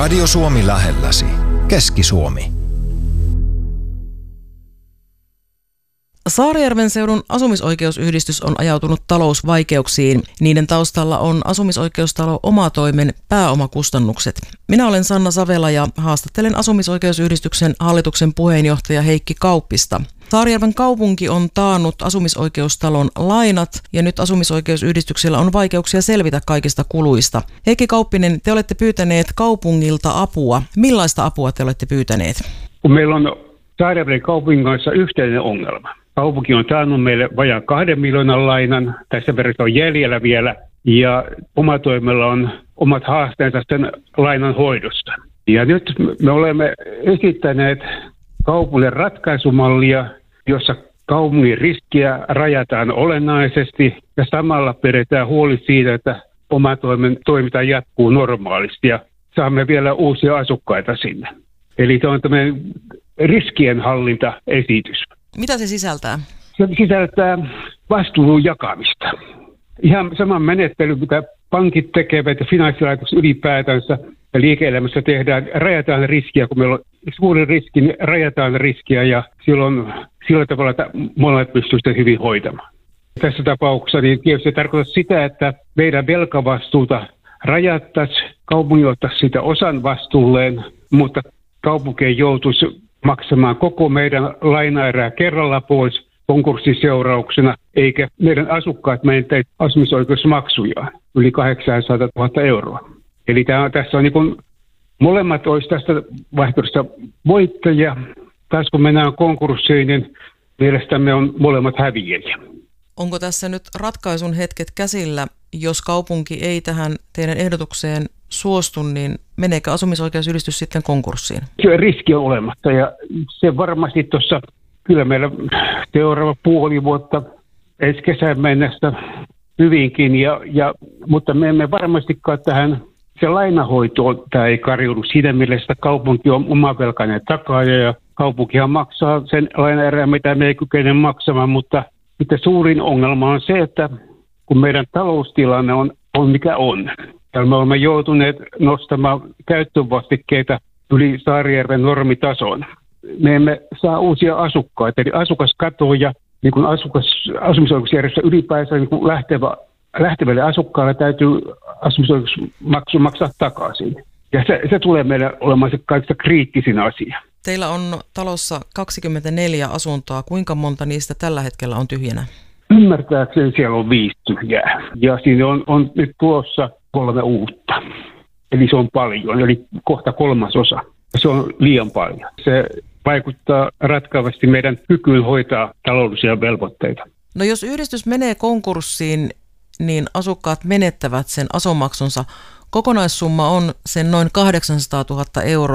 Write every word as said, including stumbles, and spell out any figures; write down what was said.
Radio Suomi lähelläsi. Keski-Suomi. Saarijärven seudun asumisoikeusyhdistys on ajautunut talousvaikeuksiin. Niiden taustalla on asumisoikeustalo Omatoimen pääomakustannukset. Minä olen Sanna Savela ja haastattelen asumisoikeusyhdistyksen hallituksen puheenjohtaja Heikki Kauppista. Saarijärven kaupunki on taannut asumisoikeustalon lainat ja nyt asumisoikeusyhdistyksellä on vaikeuksia selvitä kaikista kuluista. Heikki Kauppinen, te olette pyytäneet kaupungilta apua. Millaista apua te olette pyytäneet? Kun meillä on Saarijärven kaupungin kanssa yhteinen ongelma. Kaupunki on taannut meille vajaan kahden miljoonan lainan. Tässä verran on jäljellä vielä. Ja Omatoimella on omat haasteensa sen lainan hoidosta. Ja nyt me olemme esittäneet kaupungille ratkaisumallia, jossa kaupungin riskiä rajataan olennaisesti ja samalla pidetään huoli siitä, että Omatoimen toiminta jatkuu normaalisti ja saamme vielä uusia asukkaita sinne. Eli se on tämmöinen riskienhallintaesitys. Mitä se sisältää? Se sisältää vastuun jakamista. Ihan saman menettely, mitä pankit tekevät ja finanssilaitokset ylipäätänsä ja liike-elämässä tehdään, rajataan riskiä, kun meillä on suuri riski, niin rajataan riskiä ja silloin sillä tavalla, että molemmat pystyvät sitä hyvin hoitamaan. Tässä tapauksessa niin tietysti se tarkoittaa sitä, että meidän velkavastuuta rajattaisiin, kaupunki ottaisi sitä osan vastuulleen, mutta kaupunki ei joutuisi maksamaan koko meidän lainaerää kerralla pois konkurssin seurauksena, eikä meidän asukkaat menettäisi asumisoikeusmaksujaan yli kahdeksansataatuhatta euroa. Eli tämä, tässä on niin kuin, molemmat olisi tästä vaihtoehdosta voittajia. Taas kun mennään konkurssiin, niin mielestämme on molemmat häviäjiä. Onko tässä nyt ratkaisun hetket käsillä, jos kaupunki ei tähän teidän ehdotukseen suostu, niin meneekö asumisoikeusyhdistys sitten konkurssiin? Se riski on olemassa ja se varmasti tuossa, kyllä meillä seuraava puoli vuotta ensi kesän mennessä hyvinkin, ja, ja, mutta me emme varmastikaan tähän, se lainahoito, tämä ei karjoudu siinä mielessä, kaupunki on omavelkainen takaaja ja kaupunkihan maksaa sen lainaerän, mitä me ei kykene maksamaan, mutta sitten suurin ongelma on se, että kun meidän taloustilanne on, on mikä on, ja me olemme joutuneet nostamaan käyttövastikkeita yli Saarijärven normitason. Me emme saa uusia asukkaita, eli asukaskatoja, niin kuin asukas, asumisoikeusjärjestö ylipäänsä niin kuin lähtevä, lähtevälle asukkaalle täytyy asumisoikeusmaksu maksaa takaisin. Ja se, se tulee meille olemaan se kaikista kriittisin asia. Teillä on talossa kaksikymmentäneljä asuntoa. Kuinka monta niistä tällä hetkellä on tyhjänä? Ymmärtääkseni siellä on viisi tyhjää. Ja siinä on, on nyt tulossa kolme uutta. Eli se on paljon, eli kohta kolmas osa. Se on liian paljon. Se vaikuttaa ratkaavasti meidän kykyyn hoitaa taloudellisia velvoitteita. No jos yhdistys menee konkurssiin, niin asukkaat menettävät sen asumaksunsa. Kokonaissumma on sen noin kahdeksansataatuhatta euroa.